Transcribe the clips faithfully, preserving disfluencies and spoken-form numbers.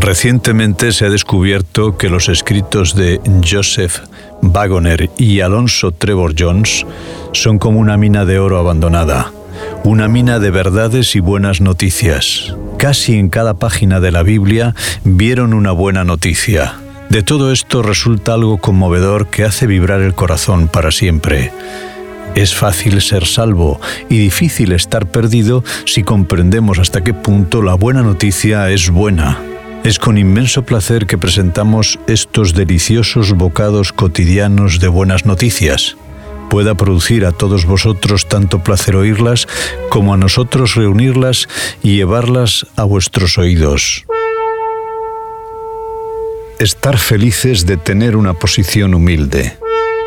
Recientemente se ha descubierto que los escritos de Joseph Wagoner y Alonzo Trevor Jones son como una mina de oro abandonada, una mina de verdades y buenas noticias. Casi en cada página de la Biblia vieron una buena noticia. De todo esto resulta algo conmovedor que hace vibrar el corazón para siempre. Es fácil ser salvo y difícil estar perdido si comprendemos hasta qué punto la buena noticia es buena. Es con inmenso placer que presentamos estos deliciosos bocados cotidianos de buenas noticias. Pueda producir a todos vosotros tanto placer oírlas como a nosotros reunirlas y llevarlas a vuestros oídos. Estar felices de tener una posición humilde.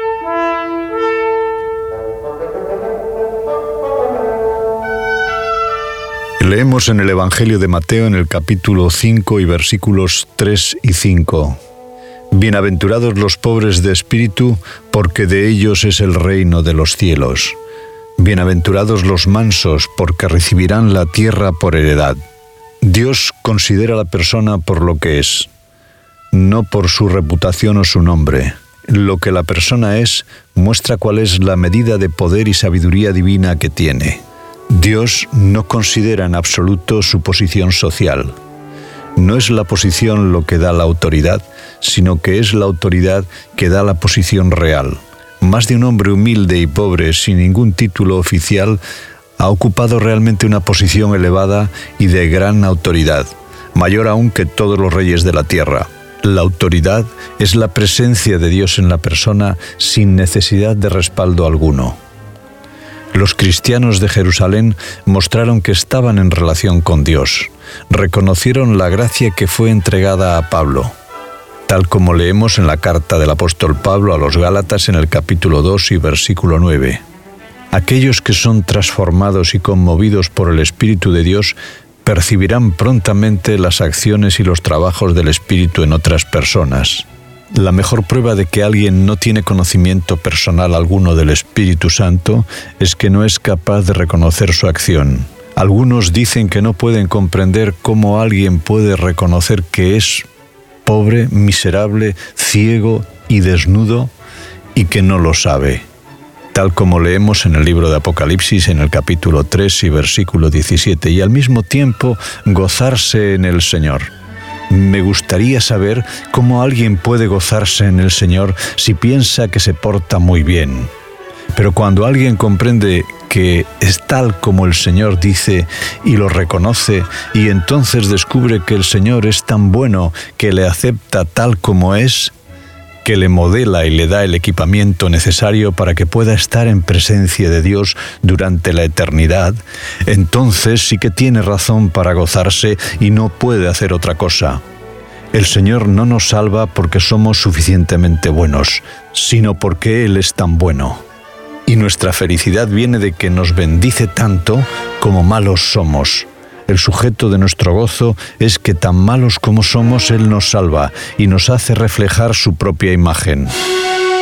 Leemos en el Evangelio de Mateo en el capítulo cinco y versículos tres y cinco. Bienaventurados los pobres de espíritu, porque de ellos es el reino de los cielos. Bienaventurados los mansos, porque recibirán la tierra por heredad. Dios considera a la persona por lo que es, no por su reputación o su nombre. Lo que la persona es muestra cuál es la medida de poder y sabiduría divina que tiene. Dios no considera en absoluto su posición social. No es la posición lo que da la autoridad, sino que es la autoridad que da la posición real. Más de un hombre humilde y pobre, sin ningún título oficial, ha ocupado realmente una posición elevada y de gran autoridad, mayor aún que todos los reyes de la tierra. La autoridad es la presencia de Dios en la persona sin necesidad de respaldo alguno. Los cristianos de Jerusalén mostraron que estaban en relación con Dios. Reconocieron la gracia que fue entregada a Pablo, tal como leemos en la carta del apóstol Pablo a los Gálatas en el capítulo dos y versículo nueve. Aquellos que son transformados y conmovidos por el Espíritu de Dios percibirán prontamente las acciones y los trabajos del Espíritu en otras personas. La mejor prueba de que alguien no tiene conocimiento personal alguno del Espíritu Santo es que no es capaz de reconocer su acción. Algunos dicen que no pueden comprender cómo alguien puede reconocer que es pobre, miserable, ciego y desnudo y que no lo sabe, tal como leemos en el libro de Apocalipsis en el capítulo tres y versículo diecisiete, y al mismo tiempo gozarse en el Señor. Me gustaría saber cómo alguien puede gozarse en el Señor si piensa que se porta muy bien. Pero cuando alguien comprende que es tal como el Señor dice y lo reconoce, y entonces descubre que el Señor es tan bueno que le acepta tal como es, que le modela y le da el equipamiento necesario para que pueda estar en presencia de Dios durante la eternidad, entonces sí que tiene razón para gozarse y no puede hacer otra cosa. El Señor no nos salva porque somos suficientemente buenos, sino porque Él es tan bueno. Y nuestra felicidad viene de que nos bendice tanto como malos somos. El sujeto de nuestro gozo es que tan malos como somos, Él nos salva y nos hace reflejar su propia imagen.